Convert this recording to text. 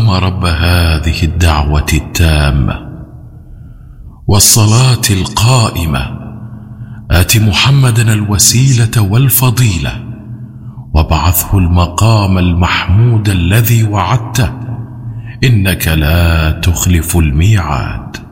اللهم رب هذه الدعوة التامة والصلاة القائمة آت محمدا الوسيلة والفضيلة وابعثه المقام المحمود الذي وعدته إنك لا تخلف الميعاد.